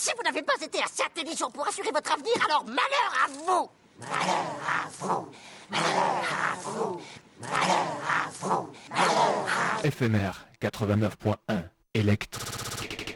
Si vous n'avez pas été assez intelligent pour assurer votre avenir, alors malheur à vous. Malheur à vous. Malheur à vous. Malheur à vous. Malheur à vous. FMR 89.1 Electre.